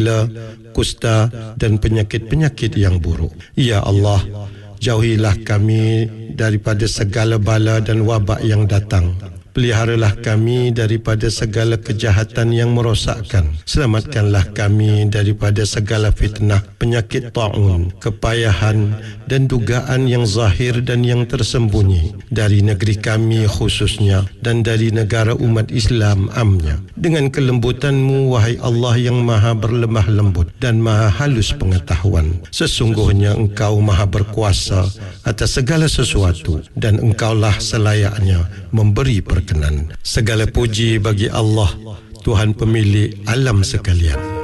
gila, kusta dan penyakit-penyakit yang buruk. Ya Allah, jauhilah kami daripada segala bala dan wabak yang datang. Peliharalah kami daripada segala kejahatan yang merosakkan. Selamatkanlah kami daripada segala fitnah, penyakit ta'un, kepayahan dan dugaan yang zahir dan yang tersembunyi dari negeri kami khususnya dan dari negara umat Islam amnya. Dengan kelembutan-Mu, wahai Allah yang maha berlemah lembut dan maha halus pengetahuan, sesungguhnya Engkau maha berkuasa atas segala sesuatu dan Engkaulah selayaknya memberi perkenan. Segala puji bagi Allah, Tuhan pemilik alam sekalian.